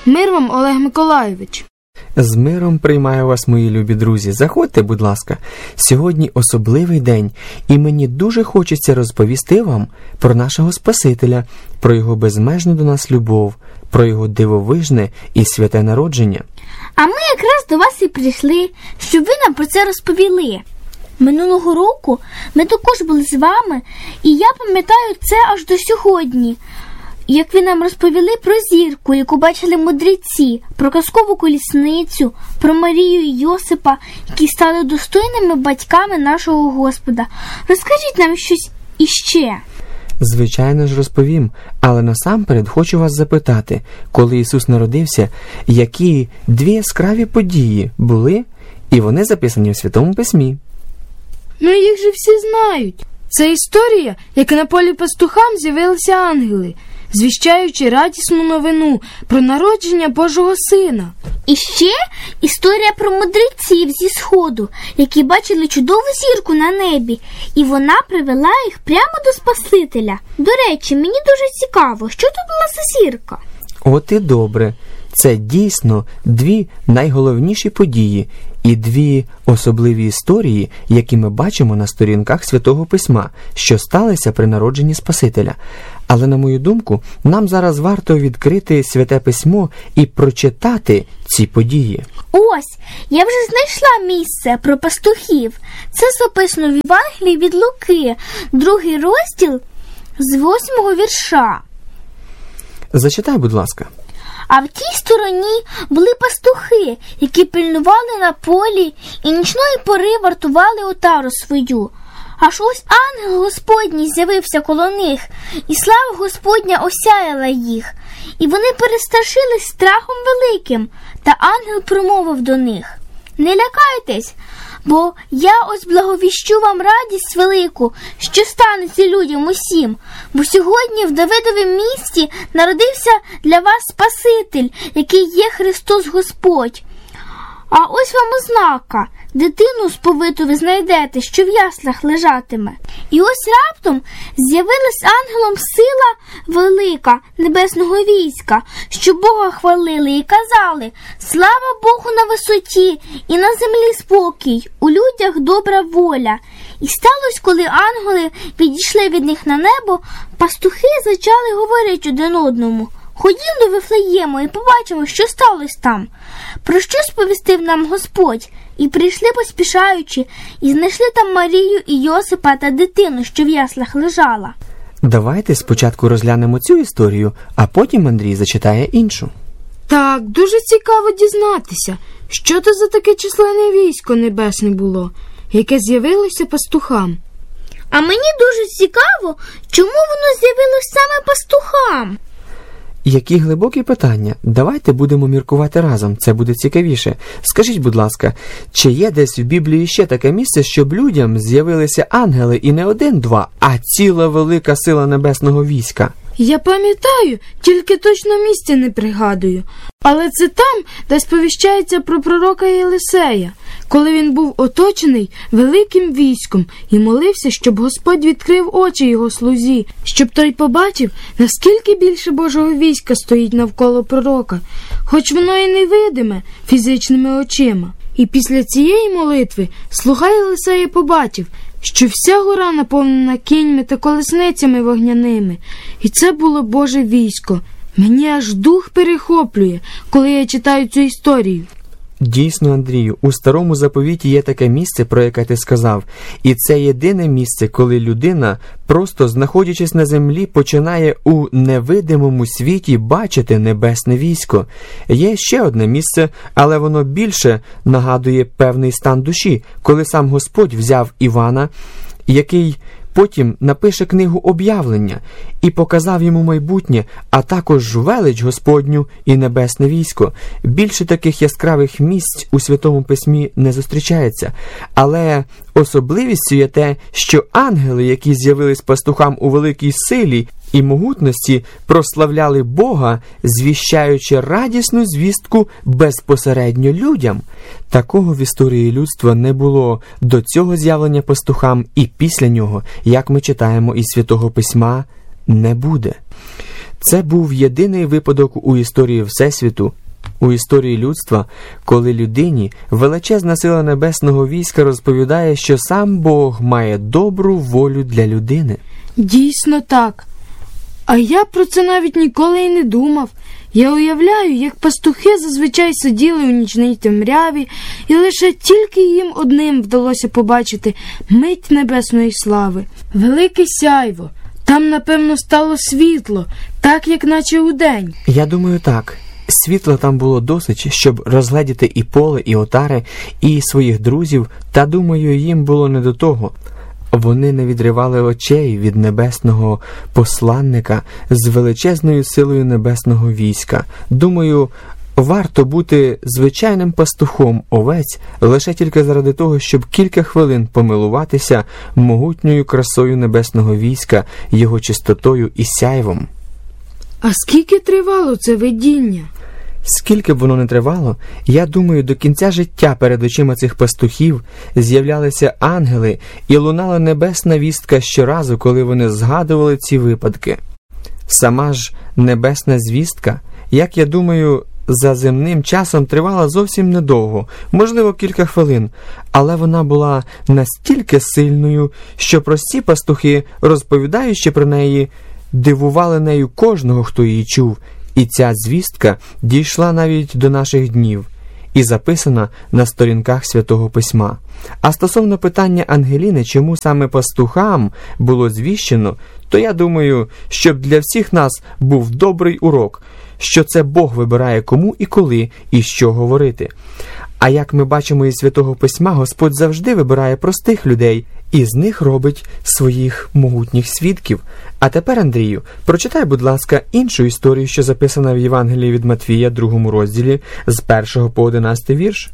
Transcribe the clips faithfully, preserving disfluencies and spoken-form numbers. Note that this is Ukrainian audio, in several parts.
Мир вам, Олег Миколайович. З миром приймаю вас, мої любі друзі. Заходьте, будь ласка. Сьогодні особливий день, і мені дуже хочеться розповісти вам про нашого Спасителя, про його безмежну до нас любов, про його дивовижне і святе народження. А ми якраз до вас і прийшли, щоб ви нам про це розповіли. Минулого року ми також були з вами, і я пам'ятаю це аж до сьогодні. Як ви нам розповіли про зірку, яку бачили мудреці, про казкову колісницю, про Марію і Йосипа, які стали достойними батьками нашого Господа. Розкажіть нам щось іще. Звичайно ж розповім, але насамперед хочу вас запитати, коли Ісус народився, які дві яскраві події були, і вони записані в Святому Письмі. Ну їх же всі знають. Це історія, як на полі пастухам з'явилися ангели, звіщаючи радісну новину про народження Божого Сина. І ще історія про мудреців зі Сходу, які бачили чудову зірку на небі, і вона привела їх прямо до Спасителя. До речі, мені дуже цікаво, що то була за зірка? От і добре. Це дійсно дві найголовніші події і дві особливі історії, які ми бачимо на сторінках Святого Письма, що сталися при народженні Спасителя. Але, на мою думку, нам зараз варто відкрити Святе Письмо і прочитати ці події. Ось, я вже знайшла місце про пастухів. Це записано в Євангелії від Луки, другий розділ з восьмого вірша. Зачитай, будь ласка. А в тій стороні були пастухи, які пильнували на полі і нічної пори вартували отару свою. Аж ось ангел Господній з'явився коло них, і слава Господня осяяла їх. І вони перестрашились страхом великим, та ангел промовив до них: «Не лякайтесь, бо я ось благовіщу вам радість велику, що станеться людям усім, бо сьогодні в Давидовім місті народився для вас Спаситель, який є Христос Господь. А ось вам ознака: дитину сповиту ви знайдете, що в яслах лежатиме». І ось раптом з'явилась ангелом сила велика небесного війська, що Бога хвалили і казали: «Слава Богу на висоті, і на землі спокій, у людях добра воля». І сталося, коли ангели відійшли від них на небо, пастухи почали говорити один одному: «Ходім до Вифлеєму і побачимо, що сталося там». Про що сповістив нам Господь? І прийшли поспішаючи, і знайшли там Марію і Йосипа та дитину, що в яслах лежала. Давайте спочатку розглянемо цю історію, а потім Андрій зачитає іншу. Так, дуже цікаво дізнатися, що то за таке численне військо небесне було, яке з'явилося пастухам. А мені дуже цікаво, чому воно з'явилось саме пастухам? Які глибокі питання. Давайте будемо міркувати разом, це буде цікавіше. Скажіть, будь ласка, чи є десь в Біблії ще таке місце, щоб людям з'явилися ангели і не один-два, а ціла велика сила небесного війська? Я пам'ятаю, тільки точно місця не пригадую. Але це там, де сповіщається про пророка Єлисея, коли він був оточений великим військом і молився, щоб Господь відкрив очі його слузі, щоб той побачив, наскільки більше Божого війська стоїть навколо пророка, хоч воно і невидиме фізичними очима. І після цієї молитви слуга Єлисея побачив, що вся гора наповнена кіньми та колесницями вогняними. І це було Боже військо. Мені аж дух перехоплює, коли я читаю цю історію. Дійсно, Андрію, у Старому Заповіті є таке місце, про яке ти сказав. І це єдине місце, коли людина, просто знаходячись на землі, починає у невидимому світі бачити небесне військо. Є ще одне місце, але воно більше нагадує певний стан душі, коли сам Господь взяв Івана, який потім напише книгу об'явлення, і показав йому майбутнє, а також велич Господню і небесне військо. Більше таких яскравих місць у Святому Письмі не зустрічається. Але особливістю є те, що ангели, які з'явились пастухам у великій силі і могутності, прославляли Бога, звіщаючи радісну звістку безпосередньо людям. Такого в історії людства не було до цього з'явлення пастухам, і після нього, як ми читаємо із Святого Письма, не буде. Це був єдиний випадок у історії Всесвіту, у історії людства, коли людині величезна сила небесного війська розповідає, що сам Бог має добру волю для людини. Дійсно так. А я про це навіть ніколи й не думав. Я уявляю, як пастухи зазвичай сиділи у нічній темряві, і лише тільки їм одним вдалося побачити мить небесної слави. Велике сяйво. Там, напевно, стало світло, так, як наче удень. Я думаю, так. Світла там було досить, щоб розгледіти і поле, і отари, і своїх друзів, та, думаю, їм було не до того. Вони не відривали очей від небесного посланника з величезною силою небесного війська. Думаю, варто бути звичайним пастухом овець лише тільки заради того, щоб кілька хвилин помилуватися могутньою красою небесного війська, його чистотою і сяйвом. А скільки тривало це видіння? Скільки б воно не тривало, я думаю, до кінця життя перед очима цих пастухів з'являлися ангели і лунала небесна вістка щоразу, коли вони згадували ці випадки. Сама ж небесна звістка, як я думаю, за земним часом тривала зовсім недовго, можливо, кілька хвилин, але вона була настільки сильною, що прості пастухи, розповідаючи про неї, дивували нею кожного, хто її чув. І ця звістка дійшла навіть до наших днів і записана на сторінках Святого Письма. А стосовно питання Ангеліни, чому саме пастухам було звіщено, то я думаю, щоб для всіх нас був добрий урок, що це Бог вибирає кому і коли, і що говорити. А як ми бачимо із Святого Письма, Господь завжди вибирає простих людей, і з них робить своїх могутніх свідків. А тепер, Андрію, прочитай, будь ласка, іншу історію, що записана в Євангелії від Матвія, другому розділі, з першого по одинадцятий вірш.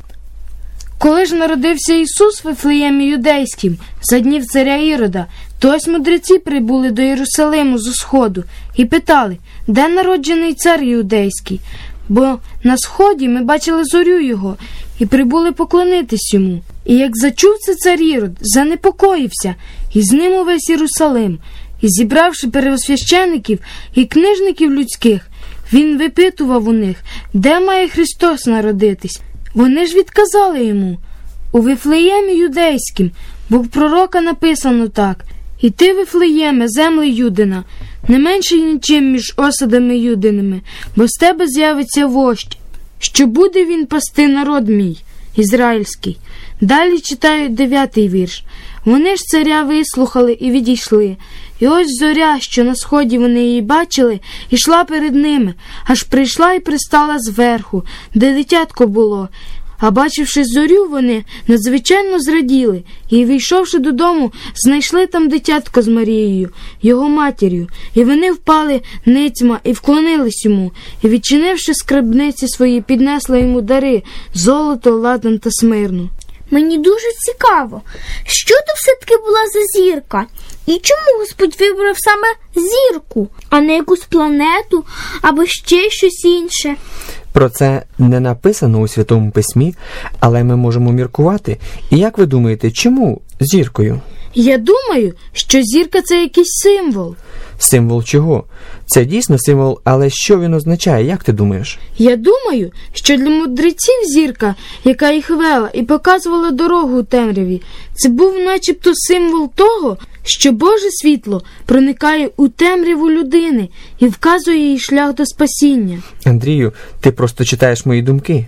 Коли ж народився Ісус в Вифлеємі Юдейськім, за днів царя Ірода, то ось мудреці прибули до Єрусалиму з усходу і питали, де народжений цар Юдейський? Бо на сході ми бачили зорю його і прибули поклонитись йому. І як зачув це цар Ірод, занепокоївся, і з ним увесь Єрусалим. І зібравши первосвящеників і книжників людських, він випитував у них, де має Христос народитись. Вони ж відказали йому, у Вифлеємі Юдейськім, бо в пророка написано так: «І ти, Вифлеєме, земле Юдина, не менше нічим між осадами Юдиними, бо з тебе з'явиться вождь, що буде він пасти народ мій, ізраїльський». Далі читають дев'ятий вірш. Вони ж царя вислухали і відійшли. І ось зоря, що на сході вони її бачили, йшла перед ними, аж прийшла і пристала зверху, де дитятко було. А бачивши зорю, вони надзвичайно зраділи, і, війшовши додому, знайшли там дитятко з Марією, його матір'ю, і вони впали ницьма і вклонились йому, і, відчинивши скарбниці свої, піднесли йому дари – золото, ладан та смирну. Мені дуже цікаво, що то все-таки була за зірка? І чому Господь вибрав саме зірку, а не якусь планету або ще щось інше? Про це не написано у Святому Письмі, але ми можемо міркувати. І як ви думаєте, чому зіркою? Я думаю, що зірка – це якийсь символ. Символ чого? Це дійсно символ, але що він означає, як ти думаєш? Я думаю, що для мудреців зірка, яка їх вела і показувала дорогу у темряві, це був начебто символ того, що Боже світло проникає у темряву людини і вказує їй шлях до спасіння. Андрію, ти просто читаєш мої думки.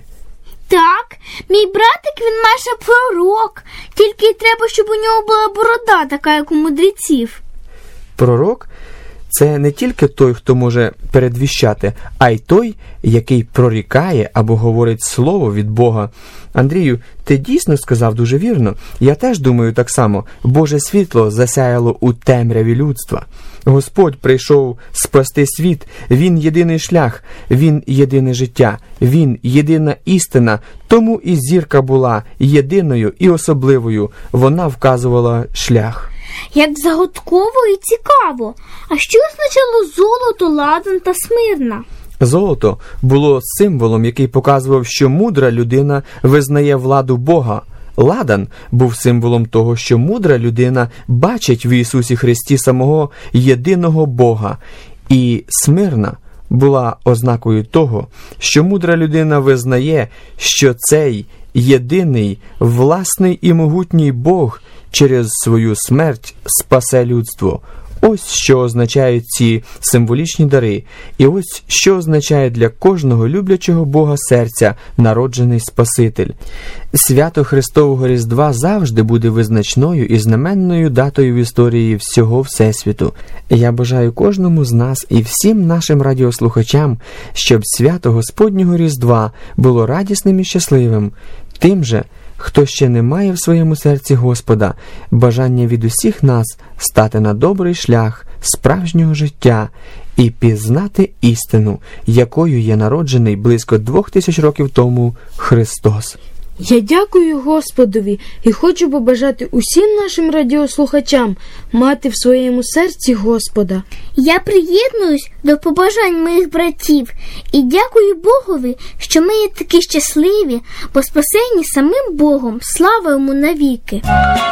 Так, мій братик, він майже пророк, тільки треба, щоб у нього була борода, така як у мудреців. Пророк – це не тільки той, хто може передвіщати, а й той, який прорікає або говорить слово від Бога. Андрію, ти дійсно сказав дуже вірно. Я теж думаю так само. Боже світло засяяло у темряві людства. Господь прийшов спасти світ. Він єдиний шлях, Він єдине життя, Він єдина істина. Тому і зірка була єдиною і особливою. Вона вказувала шлях. Як загадково і цікаво. А що означало золото, ладан та смирна? Золото було символом, який показував, що мудра людина визнає владу Бога. Ладан був символом того, що мудра людина бачить в Ісусі Христі самого єдиного Бога. і Смирна була ознакою того, що мудра людина визнає, що цей єдиний, власний і могутній Бог через свою смерть спасе людство. Ось що означають ці символічні дари, і ось що означає для кожного люблячого Бога серця народжений Спаситель. Свято Христового Різдва завжди буде визначною і знаменною датою в історії всього Всесвіту. Я бажаю кожному з нас і всім нашим радіослухачам, щоб свято Господнього Різдва було радісним і щасливим. Тим же, хто ще не має в своєму серці Господа, бажання від усіх нас стати на добрий шлях справжнього життя і пізнати істину, якою є народжений близько двох тисяч років тому Христос. Я дякую Господові і хочу побажати усім нашим радіослухачам мати в своєму серці Господа. Я приєднуюсь до побажань моїх братів і дякую Богові, що ми є такі щасливі, бо спасені самим Богом. Слава йому навіки!